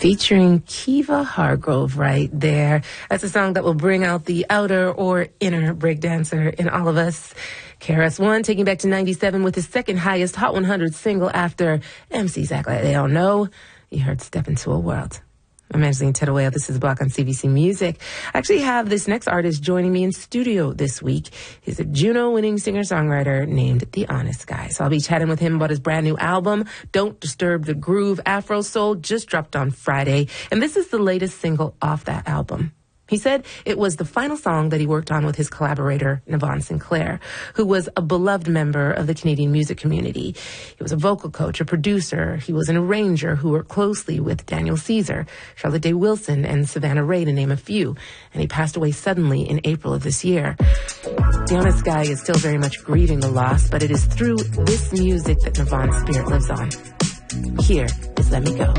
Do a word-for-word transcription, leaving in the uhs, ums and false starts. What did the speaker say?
Featuring Kiva Hargrove right there. That's a song that will bring out the outer or inner breakdancer in all of us. K R S One taking back to ninety-seven with his second highest Hot one hundred single after M Cs act like they don't know. You heard Step Into a World. I'm Angeline Tedaway. This is Block on C B C Music. I actually have this next artist joining me in studio this week. He's a Juno-winning singer-songwriter named The Honest Guy. So I'll be chatting with him about his brand new album, Don't Disturb the Groove. Afro Soul just dropped on Friday, and this is the latest single off that album. He said it was the final song that he worked on with his collaborator, Navon Sinclair, who was a beloved member of the Canadian music community. He was a vocal coach, a producer. He was an arranger who worked closely with Daniel Caesar, Charlotte Day Wilson, and Savannah Ray, to name a few. And he passed away suddenly in April of this year. The Honest Guy is still very much grieving the loss, but it is through this music that Navon's spirit lives on. Here is Let Me Go.